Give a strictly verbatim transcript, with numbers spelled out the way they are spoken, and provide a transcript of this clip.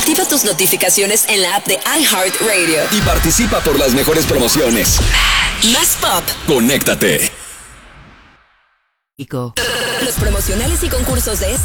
Activa tus notificaciones en la app de iHeartRadio. Y participa por las mejores promociones. Más pop. Conéctate. Los promocionales y concursos de